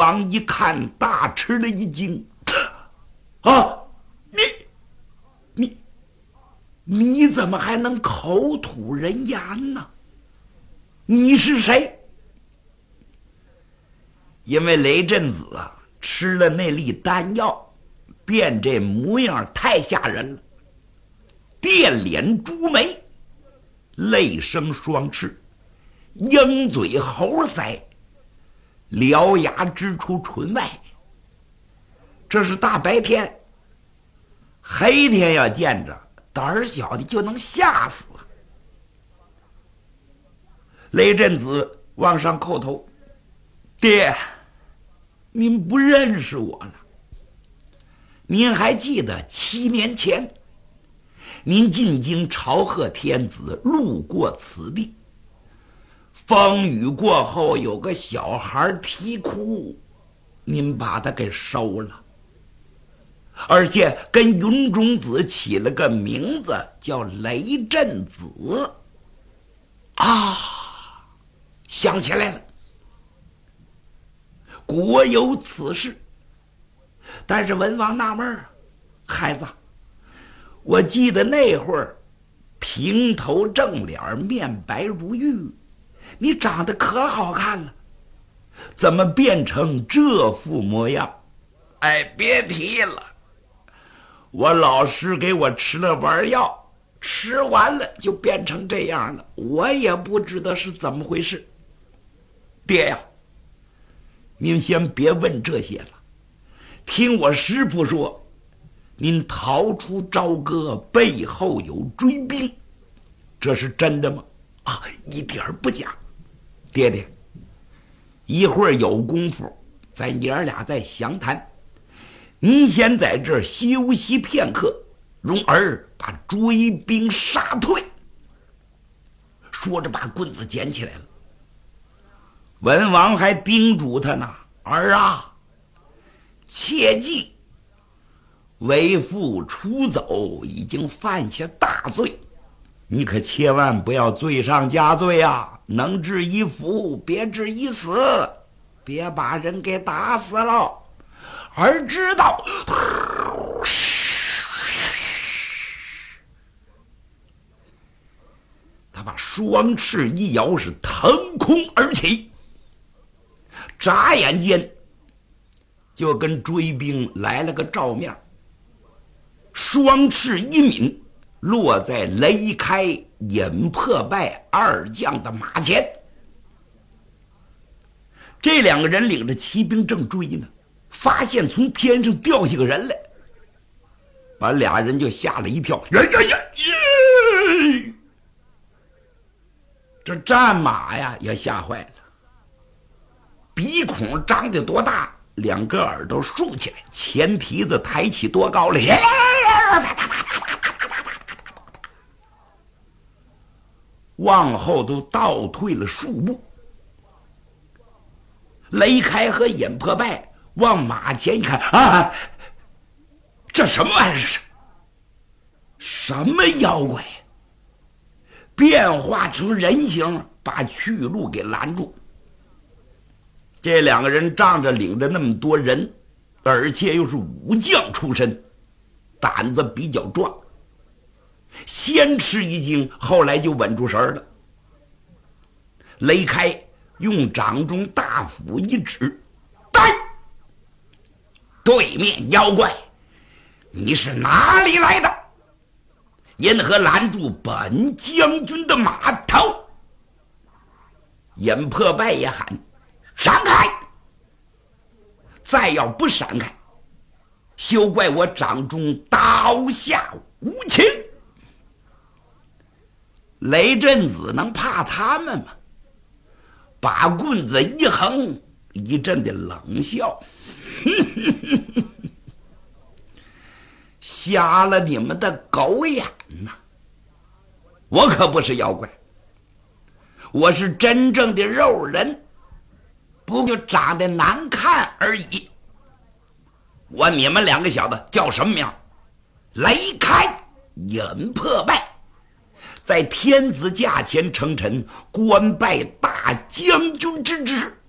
王一看，大吃了一惊：“啊，你怎么还能口吐人言呢？你是谁？”因为雷震子啊吃了那粒丹药，变这模样太吓人了，电脸朱眉，泪生双翅，鹰嘴猴腮，獠牙直出唇外。这是大白天，黑天要见着，胆儿小的就能吓死。雷震子往上叩头：“爹，您不认识我了。您还记得7年前，您进京朝贺天子，路过此地，风雨过后有个小孩啼哭，您把他给收了，而且跟云中子起了个名字叫雷震子。”啊，想起来了，果有此事。但是文王纳闷啊，孩子，我记得那会儿平头正脸，面白如玉，你长得可好看了，怎么变成这副模样？哎，别提了，我老师给我吃了丸药，吃完了就变成这样了，我也不知道是怎么回事。爹呀，您先别问这些了，听我师父说，您逃出朝歌，背后有追兵，这是真的吗？啊，一点儿不假。爹爹，一会儿有功夫，咱爷儿俩再详谈。您先在这儿休息片刻，容儿把追兵杀退。说着，把棍子捡起来了。文王还叮嘱他呢：“儿啊，切记，为父出走已经犯下大罪，你可千万不要罪上加罪啊！能治一夫，别治一死，别把人给打死了。儿知道。”他把双翅一摇，是腾空而起，眨眼间就跟追兵来了个照面，双翅一抿，落在雷开、尹破败二将的马前。这两个人领着骑兵正追呢，发现从天上掉下个人来，把俩人就吓了一跳。这战马呀也吓坏了，鼻孔张得多大，两个耳朵竖起来，前蹄子抬起多高了，往后都倒退了数步。雷开和尹破败往马前一看，啊，这什么玩意儿？这是什么妖怪？变化成人形，把去路给拦住。这两个人仗着领着那么多人，而且又是武将出身，胆子比较壮，先吃一惊，后来就稳住神了。雷开用掌中大斧一指：“呆！对面妖怪，你是哪里来的？因何拦住本将军的马头？”尹破败也喊：“闪开！再要不闪开，休怪我掌中刀下无情。”雷震子能怕他们吗？把棍子一横，一阵的冷笑：“瞎了你们的狗眼呐！我可不是妖怪，我是真正的肉人，不过长得难看而已。我你们两个小子叫什么名？雷开，尹破败，在天子驾前称臣，官拜大将军之职。